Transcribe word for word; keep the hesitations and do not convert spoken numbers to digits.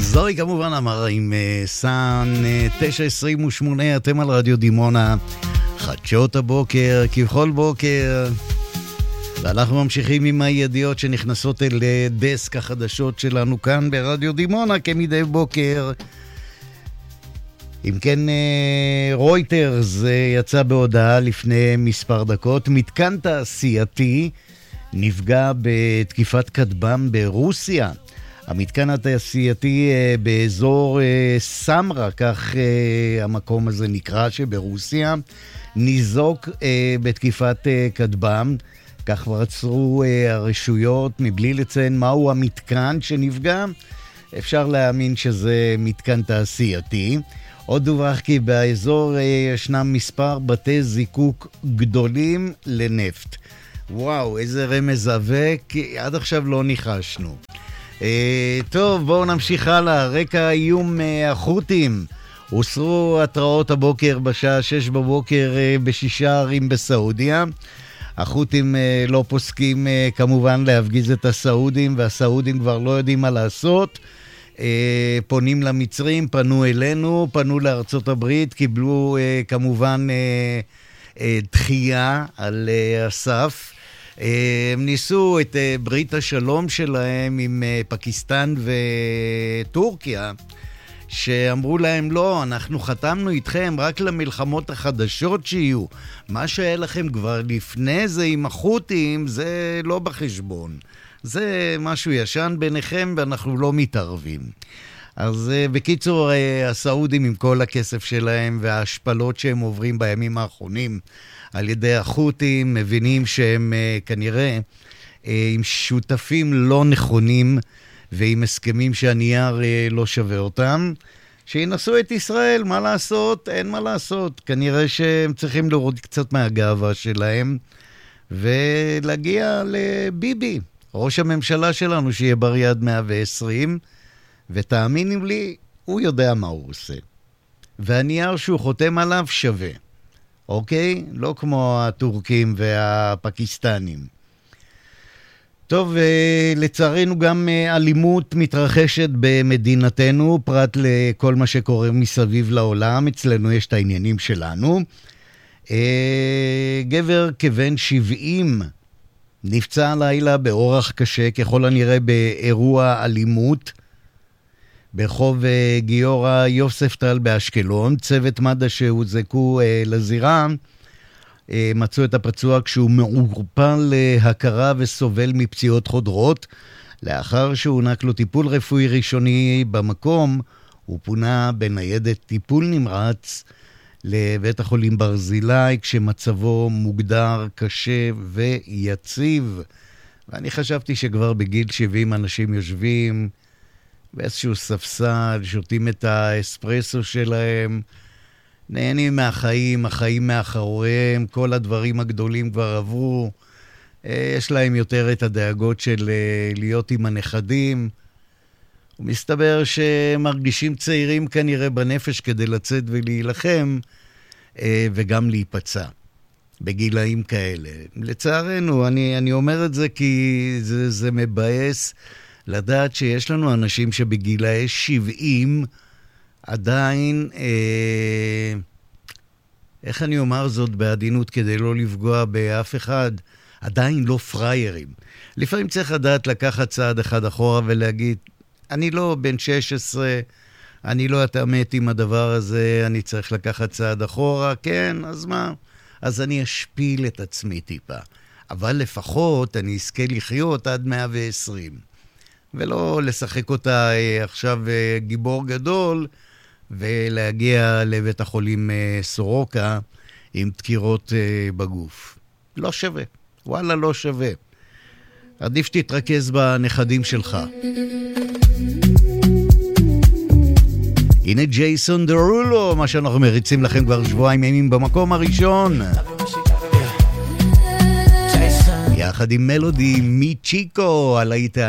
זוהי כמובן אמרה עם סאן תשע עשרים ושמונה, אתם על רדיו דימונה, חדשות הבוקר כבכל בוקר, ואנחנו ממשיכים עם הידיעות שנכנסות אל דסק החדשות שלנו כאן ברדיו דימונה כמדי בוקר. אם כן, רויטרס יצא בהודעה לפני מספר דקות, מתקן תעשייתי נפגע בתקיפת כטב"ם ברוסיה. המתקן התעשייתי באזור סמרה, כך המקום הזה נקרא, שברוסיה, ניזוק בתקיפת כטב"ם. כך כבר עצרו הרשויות מבלי לציין מהו המתקן שנפגע. אפשר להאמין שזה מתקן תעשייתי. עוד דווח כי באזור ישנם מספר בתי זיקוק גדולים לנפט. וואו, איזה רמז אבק, עד עכשיו לא ניחשנו. אה, טוב, בואו נמשיך הלאה. רקע האיום החות'ים. הוסרו התראות הבוקר בשעה שש בבוקר אה, בשישה ערים בסעודיה. החות'ים אה, לא פוסקים אה, כמובן להפגיז את הסעודים, והסעודים כבר לא יודעים מה לעשות. אה, פונים למצרים, פנו אלינו, פנו לארצות הברית, קיבלו אה, כמובן אה, אה, דחייה על אה, הסף. הם ניסו את ברית השלום שלהם עם פקיסטן וטורקיה, שאמרו להם לא, אנחנו חתמנו איתכם רק למלחמות החדשות שיהיו. מה שהיה לכם כבר לפני זה עם החות'ים, זה לא בחשבון. זה משהו ישן ביניכם ואנחנו לא מתערבים. אז בקיצור, הסעודים עם כל הכסף שלהם וההשפלות שהם עוברים בימים האחרונים על ידי החות'ים, מבינים שהם uh, כנראה uh, עם שותפים לא נכונים ועם הסכמים שהנייר uh, לא שווה אותם, שינסו את ישראל, מה לעשות? אין מה לעשות. כנראה שהם צריכים להוריד קצת מהגאווה שלהם ולהגיע לביבי, ראש הממשלה שלנו, שיהיה בר יד מאה ועשרים, ותאמינים לי, הוא יודע מה הוא עושה. והנייר שהוא חותם עליו שווה. אוקיי? לא כמו הטורקים והפקיסטנים. טוב, לצערנו גם אלימות מתרחשת במדינתנו, פרט לכל מה שקורה מסביב לעולם. אצלנו יש את העניינים שלנו. גבר כבן שבעים נפצע לילה באורח קשה, ככל הנראה באירוע אלימות, ברחוב גיורא יוספטל באשקלון. צוות מד"א שהוזעקו לזירה מצאו את הפצוע כשהוא מעורפל להכרה וסובל מפציעות חודרות. לאחר שהוענק לו טיפול רפואי ראשוני במקום, הוא פונה בניידת טיפול נמרץ לבית החולים ברזילי, כשמצבו מוגדר קשה ויציב. ואני חשבתי שכבר בגיל שבעים אנשים יושבים באיזשהו ספסל, שותים את האספרסו שלהם, נהנים מהחיים, החיים מאחוריהם, כל הדברים הגדולים כבר עברו, יש להם יותר את הדאגות של להיות עם הנכדים, ומסתבר שמרגישים צעירים כנראה בנפש כדי לצאת ולהילחם, וגם להיפצע בגילאים כאלה. לצערנו, אני, אני אומר את זה כי זה, זה מבאס, לדעת שיש לנו אנשים שבגילאי שבעים עדיין, אה, איך אני אומר זאת בעדינות כדי לא לפגוע באף אחד, עדיין לא פריירים. לפעמים צריך לדעת לקחת צעד אחד אחורה ולהגיד, אני לא בן שש עשרה, אני לא אתאמת עם הדבר הזה, אני צריך לקחת צעד אחורה, כן, אז מה? אז אני אשפיל את עצמי טיפה. אבל לפחות אני אזכה לחיות עד מאה ועשרים. ולא לשחק אותה עכשיו גיבור גדול, ולהגיע לבית החולים סורוקה עם דקירות בגוף. לא שווה. וואלה, לא שווה. עדיף תתרכז בנכדים שלך. הנה ג'ייסון דרולו, מה שאנחנו מריצים לכם כבר שבועיים ימים במקום הראשון. יחד עם מלודי מצ'יקו על היית